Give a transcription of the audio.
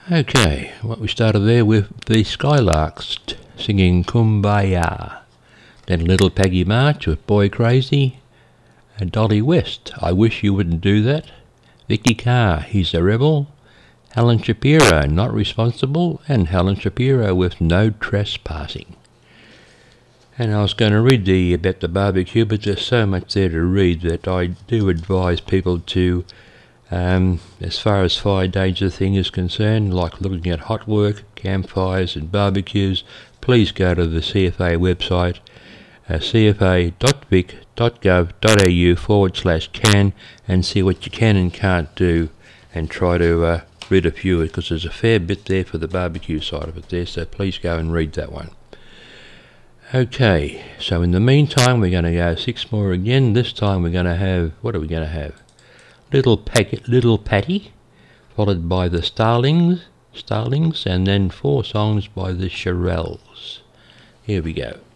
Okay, well, we started there with the Skylarks singing Kumbaya. Then Little Peggy March with Boy Crazy. And Dolly West, I Wish You Wouldn't Do That. Vicky Carr, He's a Rebel. Helen Shapiro, Not Responsible. And Helen Shapiro with No Trespassing. And I was going to read about the barbecue, but there's so much there to read that I do advise people to, as far as fire danger thing is concerned, like looking at hot work, campfires and barbecues, please go to the CFA website, cfa.vic.gov.au/can, and see what you can and can't do, and try to read a few, because there's a fair bit there for the barbecue side of it there, so please go and read that one. Okay, so in the meantime we're going to go 6 more again. This time we're going to have, what are we going to have? Little Patty, followed by the Starlings, and then 4 songs by the Shirelles. Here we go.